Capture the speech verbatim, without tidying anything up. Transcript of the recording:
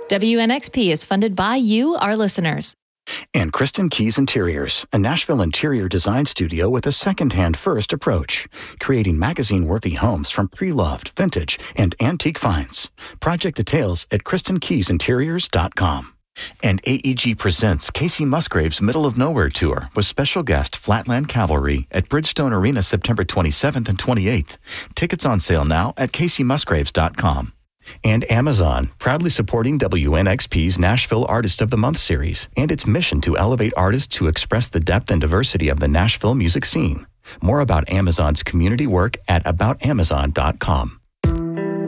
W N X P is funded by you, our listeners. And Kristen Keys Interiors, a Nashville interior design studio with a second-hand first approach, creating magazine-worthy homes from pre-loved, vintage, and antique finds. Project details at kristen keys interiors dot com. And A E G presents Casey Musgrave's Middle of Nowhere Tour with special guest Flatland Cavalry at Bridgestone Arena September twenty-seventh and twenty-eighth. Tickets on sale now at casey musgraves dot com. And Amazon, proudly supporting W N X P's Nashville Artist of the Month series and its mission to elevate artists who express the depth and diversity of the Nashville music scene. More about Amazon's community work at about amazon dot com.